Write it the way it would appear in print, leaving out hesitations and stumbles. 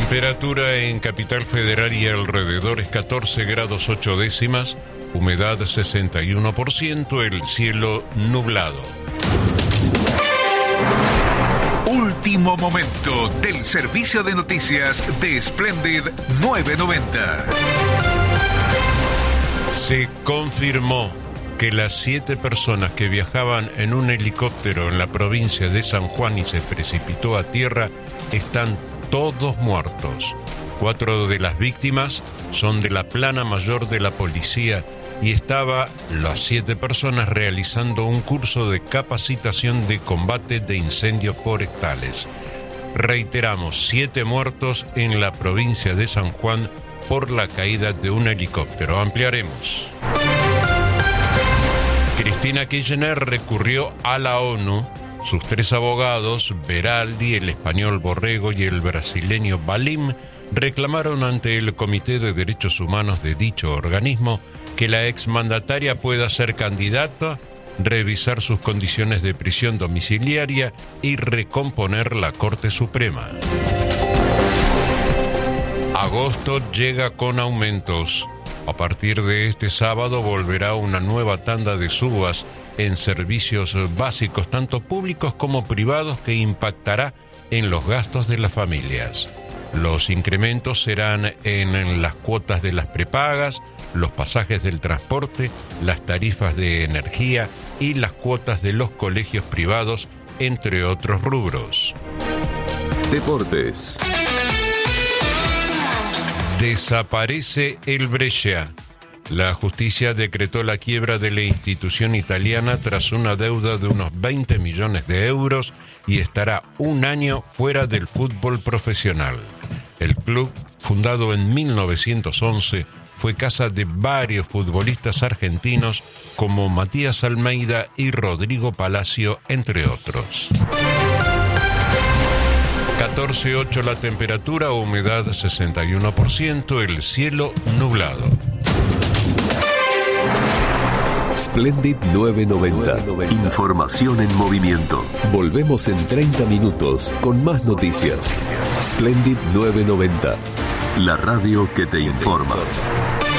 Temperatura en Capital Federal y alrededores 14 grados 8 décimas, humedad 61%, el cielo nublado. Último momento del servicio de noticias de Splendid 990. Se confirmó que las 7 personas que viajaban en un helicóptero en la provincia de San Juan y se precipitó a tierra están todos muertos. 4 de las víctimas son de la plana mayor de la policía y estaban las 7 personas realizando un curso de capacitación de combate de incendios forestales. Reiteramos, 7 muertos en la provincia de San Juan por la caída de un helicóptero. Ampliaremos. Cristina Kirchner recurrió a la ONU. Sus 3 abogados, Beraldi, el español Borrego y el brasileño Balim, reclamaron ante el Comité de Derechos Humanos de dicho organismo que la exmandataria pueda ser candidata, revisar sus condiciones de prisión domiciliaria y recomponer la Corte Suprema. Agosto llega con aumentos. A partir de este sábado volverá una nueva tanda de subas en servicios básicos, tanto públicos como privados, que impactará en los gastos de las familias. Los incrementos serán en las cuotas de las prepagas, los pasajes del transporte, las tarifas de energía y las cuotas de los colegios privados, entre otros rubros. Deportes. Desaparece el Brescia. La justicia decretó la quiebra de la institución italiana tras una deuda de unos 20 millones de euros y estará un año fuera del fútbol profesional. El club, fundado en 1911, fue casa de varios futbolistas argentinos como Matías Almeida y Rodrigo Palacio, entre otros. 14,8 la temperatura, humedad 61%, el cielo nublado. Splendid 990. Información en movimiento. Volvemos en 30 minutos con más noticias. Splendid 990. La radio que te informa.